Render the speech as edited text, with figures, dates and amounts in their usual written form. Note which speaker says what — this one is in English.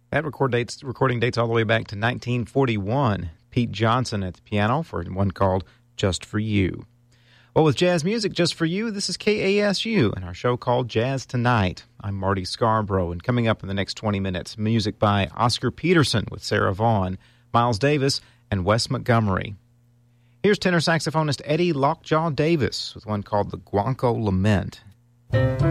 Speaker 1: That recording dates all the way back to 1941. Pete Johnson at the piano for one called Just For You. Well, with jazz music just for you, this is KASU and our show called Jazz Tonight. I'm Marty Scarborough, and coming up in the next 20 minutes, music by Oscar Peterson with Sarah Vaughan, Miles Davis, and Wes Montgomery. Here's tenor saxophonist Eddie Lockjaw Davis with one called The Guanco Lament.